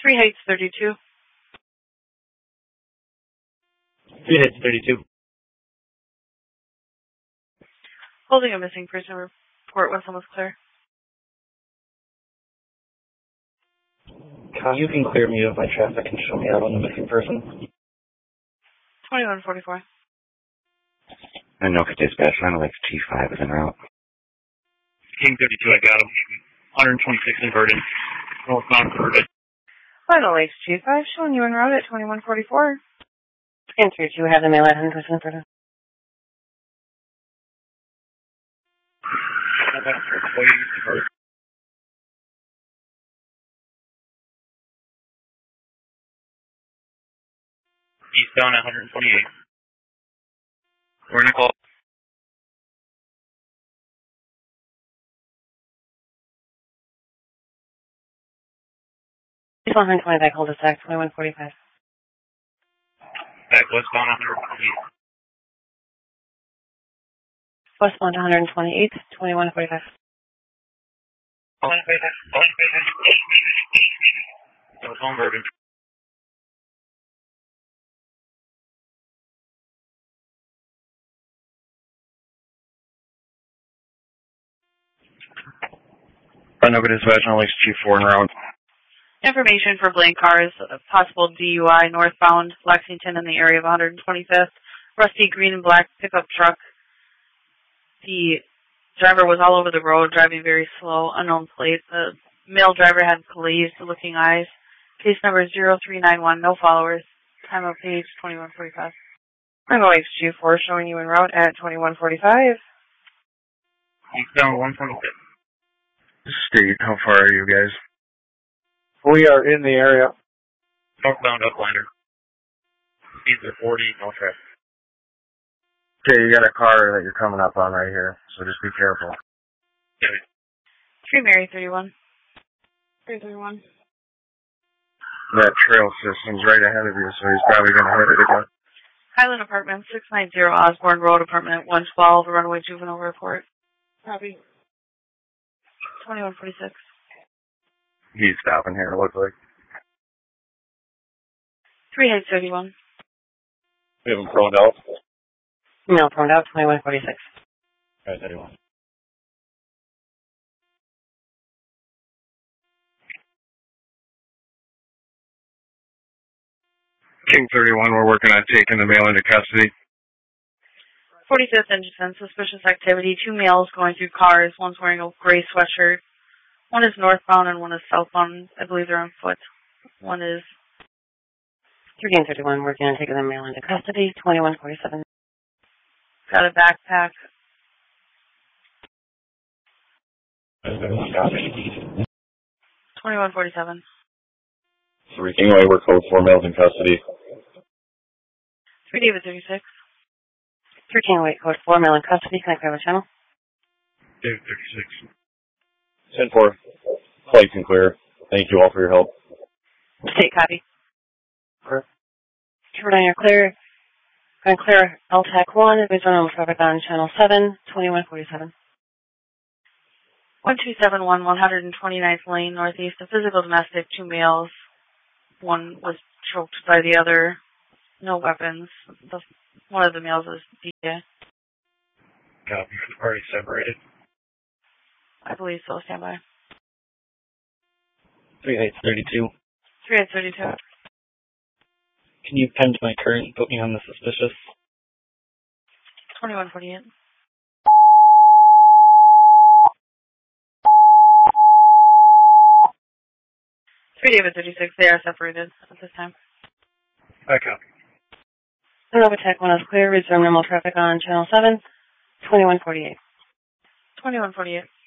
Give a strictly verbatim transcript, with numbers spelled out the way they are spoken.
Three Heights thirty-two. Three Heights thirty-two. Holding a missing person report was almost clear. You can clear me of my traffic and show me out on the missing person. twenty-one forty-four. Anoka Dispatch, Final Lakes G five is en route. King thirty-two, I got him. one twenty-six inverted. Northbound inverted. Final Lakes G five showing you en route at twenty-one forty-four. King thirty-two, have the mail at one hundred percent inverted. Eastbound at one twenty-eight. We're in a call. one twenty back, hold a sec, twenty-one forty-five. Back westbound one twenty-eight. Westbound one twenty-eight, twenty-one forty-five. Telephone version. Anoka Dispatch, Final Lakes G four en route. Information for blank cars, a possible D U I northbound Lexington in the area of one twenty-fifth. Rusty green and black pickup truck. The driver was all over the road, driving very slow, unknown plate. The male driver had glazed looking eyes. Case number zero three nine one, no followers. Time of page twenty-one forty-five. Final Lakes G four showing you en route at twenty-one forty-five. Eastbound one twenty-six. State, how far are you guys? We are in the area. Northbound Uplander. Speeds are forty, no traffic. Okay, you got a car that you're coming up on right here, so just be careful. Okay. Three Mary thirty-one. Three thirty-one. That trail system's right ahead of you, so he's probably going to hit it again. Highland Apartment, six ninety Osborne Road, apartment one twelve, runaway juvenile report. Copy. twenty-one forty-six. He's stopping here, it looks like. Three Heights thirty-one. We have him prone out. No, prone out, twenty-one forty-six. Alright, thirty-one. King thirty-one, we're working on taking the male into custody. forty-fifth Ensign, suspicious activity. Two males going through cars. One's wearing a gray sweatshirt. One is northbound and one is southbound. I believe they're on foot. One is... three King thirty-one, working on taking the male into custody, twenty-one forty-seven. Got a backpack. twenty-one forty-seven. Three Kingway, we're code four males in custody. three David thirty-six. three Kingway, code four, male in custody. Can I grab a channel? David thirty-six. ten four. Flight and clear. Thank you all for your help. State copy. Trooper nine, you're clear. Going clear L TAC one, advise on traffic on channel seven, twenty-one forty-seven. one two seven one, one twenty-ninth Lane, Northeast. A physical domestic, two males. One was choked by the other. No weapons. The, one of the males is D A. Copy. Party separated. I believe so. Stand by. Three Heights thirty-two. three Heights thirty-two. Can you pen to my current and put me on the suspicious? twenty-one forty-eight. three David thirty-six. They are separated at this time. I copy. Nova Tech one is clear. Resume normal traffic on channel seven, twenty-one forty-eight. twenty-one forty-eight.